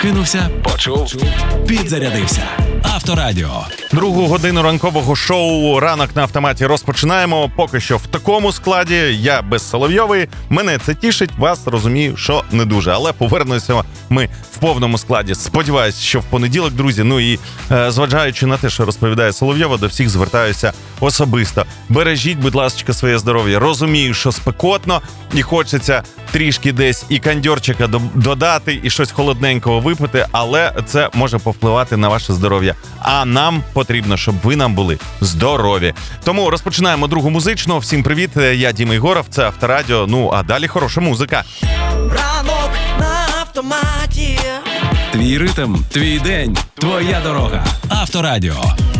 Кинувся, почув, підзарядився. Авторадіо. Другу годину ранкового шоу «Ранок на автоматі» розпочинаємо. Поки що в такому складі. Я без Соловйової. Мене це тішить, вас, розумію, що не дуже. Але повернемося ми в повному складі. Сподіваюсь, що в понеділок, друзі. Ну і зважаючи на те, що розповідає Соловйова, до всіх звертаюся особисто. Бережіть, будь ласка, своє здоров'я. Розумію, що спекотно і хочеться трішки десь і кандьорчика додати, і щось холодненького випити, але це може повпливати на ваше здоров'я. А нам потрібно, щоб ви нам були здорові. Тому розпочинаємо другу музичну. Всім привіт, я Діма Єгоров, це Авторадіо. Ну, а далі хороша музика. Ранок на автоматі. Твій ритм, твій день, твоя дорога. Авторадіо.